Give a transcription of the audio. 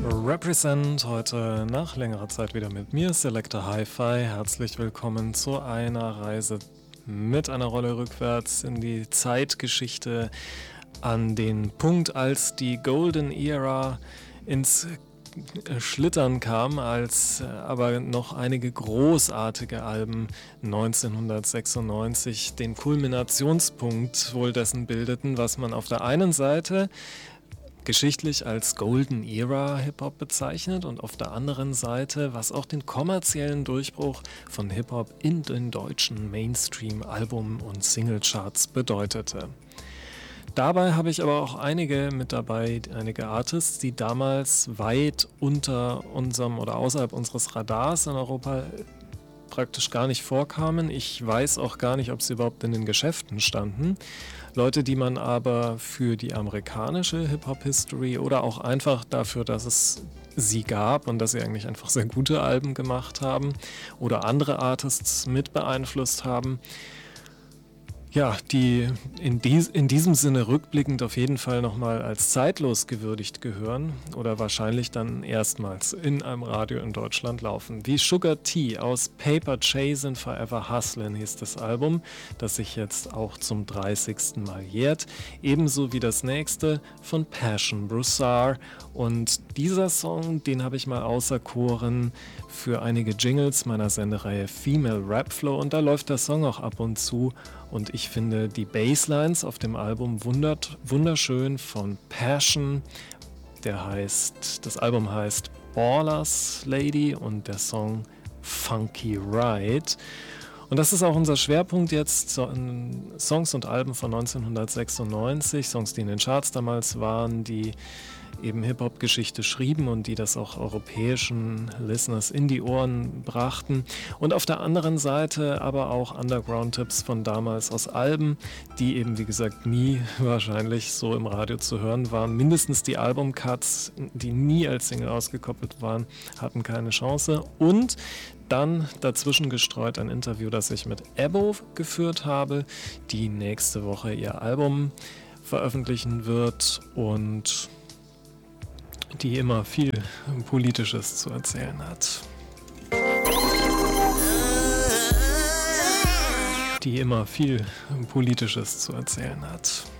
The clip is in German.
Represent heute nach längerer Zeit wieder mit mir, Selector Hi-Fi. Herzlich willkommen zu einer Reise mit einer Rolle rückwärts in die Zeitgeschichte an den Punkt, als die Golden Era ins Schlittern kam, als aber noch einige großartige Alben 1996 den Kulminationspunkt wohl dessen bildeten, was man auf der einen Seite geschichtlich als Golden Era Hip-Hop bezeichnet und auf der anderen Seite, was auch den kommerziellen Durchbruch von Hip-Hop in den deutschen Mainstream-Album- und Singlecharts bedeutete. Dabei habe ich aber auch einige mit dabei, einige Artists, die damals weit unter unserem oder außerhalb unseres Radars in Europa praktisch gar nicht vorkamen. Ich weiß auch gar nicht, ob sie überhaupt in den Geschäften standen. Leute, die man aber für die amerikanische Hip-Hop-History oder auch einfach dafür, dass es sie gab und dass sie eigentlich einfach sehr gute Alben gemacht haben oder andere Artists mit beeinflusst haben, ja, die in diesem Sinne rückblickend auf jeden Fall nochmal als zeitlos gewürdigt gehören oder wahrscheinlich dann erstmals in einem Radio in Deutschland laufen. Wie Sugar T aus Paper Chasin' Forever Hustlin' hieß das Album, das sich jetzt auch zum 30. Mal jährt. Ebenso wie das nächste von Passion Broussard. Und dieser Song, den habe ich mal auserkoren für einige Jingles meiner Sendereihe Female Rap Flow. Und da läuft der Song auch ab und zu. Und ich finde die Basslines auf dem Album wunderschön von Passion. Das Album heißt Ballers Lady und der Song Funky Ride. Und das ist auch unser Schwerpunkt jetzt, Songs und Alben von 1996, Songs, die in den Charts damals waren, die eben Hip-Hop-Geschichte schrieben und die das auch europäischen Listeners in die Ohren brachten. Und auf der anderen Seite aber auch Underground-Tipps von damals aus Alben, die eben, wie gesagt, nie wahrscheinlich so im Radio zu hören waren. Mindestens die Album-Cuts, die nie als Single ausgekoppelt waren, hatten keine Chance. Und dann dazwischen gestreut ein Interview, das ich mit Ebo geführt habe, die nächste Woche ihr Album veröffentlichen wird und die immer viel Politisches zu erzählen hat. Die immer viel Politisches zu erzählen hat.